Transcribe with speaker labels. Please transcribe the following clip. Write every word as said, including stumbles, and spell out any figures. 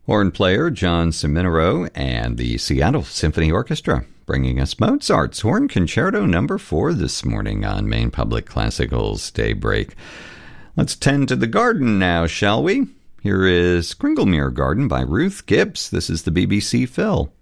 Speaker 1: Horn player John Ciminero and the Seattle Symphony Orchestra bringing us Mozart's Horn Concerto number four this morning on Maine Public Classical's Daybreak. Let's tend to the garden now, shall we? Here is Kringlemere Garden by Ruth Gibbs. This is the B B C Phil.